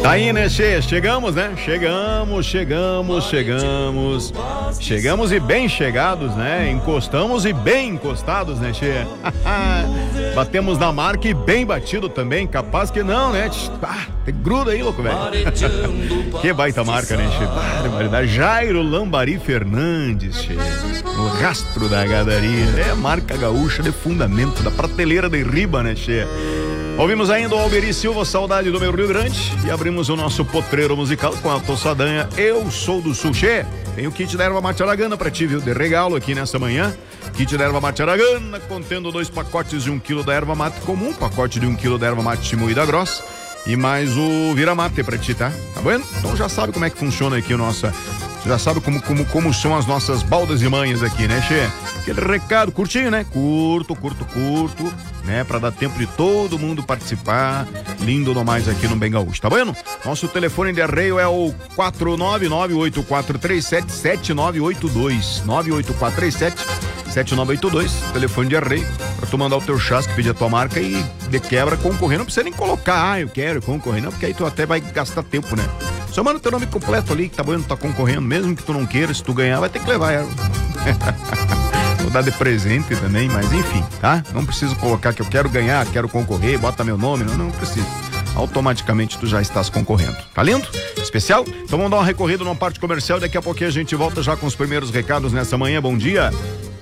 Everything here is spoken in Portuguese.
Tá aí, né, Che? Chegamos, né? Chegamos e bem chegados, né? Encostamos e bem encostados, né, Che? Batemos na marca e bem batido também, capaz que não, né? Gruda aí, louco, velho. Que baita marca, né, Che? Barbaridade. Jairo Lambari Fernandes, Che. O rastro da gadaria. É marca gaúcha de fundamento, da prateleira de riba, né, Che? Ouvimos ainda o Alberi Silva, Saudade do Meu Rio Grande, e abrimos o nosso potreiro musical com a Tossadanha Eu Sou do Sul. Che, tem o kit da erva mate aragana pra ti, viu? De regalo aqui nessa manhã. Kit da erva mate aragana, contendo 2 pacotes de 1 kg da erva mate comum, pacote de 1 kg da erva mate moída grossa e mais o vira-mate pra ti, tá? Tá bom? Então já sabe como é que funciona aqui o nosso... Já sabe como são as nossas baldas e manhas aqui, né, Che? Aquele recado curtinho, né? Curto, né? Pra dar tempo de todo mundo participar. Lindo nomais aqui no Bem Gaúcho, tá vendo? Nosso telefone de arreio é o 499-8437-7982. 98437-7982. Telefone de arreio. Pra tu mandar o teu chasque, pedir a tua marca e de quebra concorrer. Não precisa nem colocar, eu quero concorrer, não, porque aí tu até vai gastar tempo, né? Só manda o teu nome completo ali, que tá bom, tá concorrendo, mesmo que tu não queira, se tu ganhar, vai ter que levar ela. Vou dar de presente também, mas enfim, tá? Não preciso colocar que eu quero ganhar, quero concorrer, bota meu nome, não precisa. Automaticamente tu já estás concorrendo. Tá lindo? Especial? Então vamos dar uma recorrida numa parte comercial, daqui a pouquinho a gente volta já com os primeiros recados nessa manhã. Bom dia.